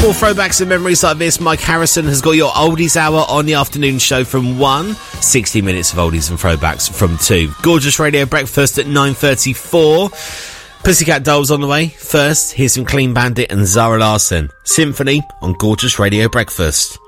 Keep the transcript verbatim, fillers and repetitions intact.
More throwbacks and memories like this. Mike Harrison has got your Oldies Hour on the afternoon show from one. sixty minutes of oldies and throwbacks from two. Gorgeous Radio Breakfast at nine thirty-four. Pussycat Dolls on the way. First, here's some Clean Bandit and Zara Larsson. Symphony on Gorgeous Radio Breakfast.